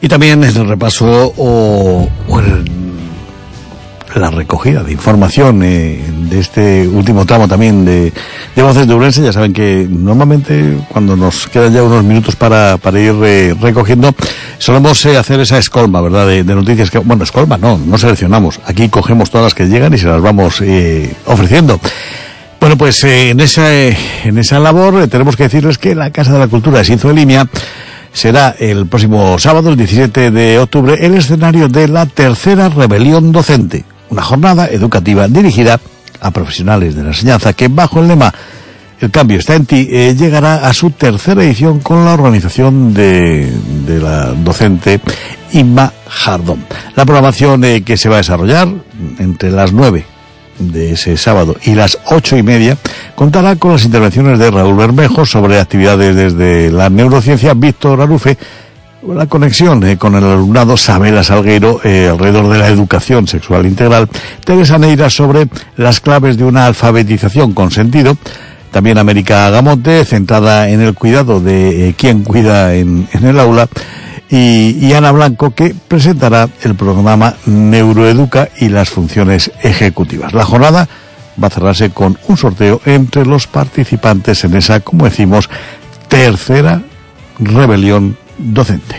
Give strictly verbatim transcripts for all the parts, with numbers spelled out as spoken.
Y también el repaso o, o el, la recogida de información eh, de este último tramo también de, de Voces de Ourense. Ya saben que normalmente cuando nos quedan ya unos minutos para, para ir eh, recogiendo, solemos eh, hacer esa escolma, ¿verdad? De, de noticias que, bueno, escolma no, no seleccionamos. Aquí cogemos todas las que llegan y se las vamos eh, ofreciendo. Bueno, pues eh, en esa eh, en esa labor eh, tenemos que decirles que la Casa de la Cultura de Sinzo de Limia será el próximo sábado, el diecisiete de octubre, el escenario de la tercera rebelión docente, una jornada educativa dirigida a profesionales de la enseñanza que, bajo el lema "El cambio está en ti", eh, llegará a su tercera edición con la organización de, de la docente Inma Jardón. La programación eh, que se va a desarrollar entre las nueve de ese sábado y las ocho y media contará con las intervenciones de Raúl Bermejo sobre actividades desde la neurociencia, Víctor Arufe, la conexión eh, con el alumnado, Sabela Salgueiro eh, alrededor de la educación sexual integral, Teresa Neira sobre las claves de una alfabetización con sentido, también América Gamonte centrada en el cuidado de eh, quien cuida en, en el aula, y, y Ana Blanco, que presentará el programa Neuroeduca y las funciones ejecutivas. La jornada va a cerrarse con un sorteo entre los participantes en esa, como decimos, tercera rebelión docente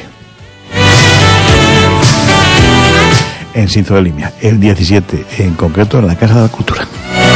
en Sinzo de Limia, el diecisiete en concreto en la Casa de la Cultura.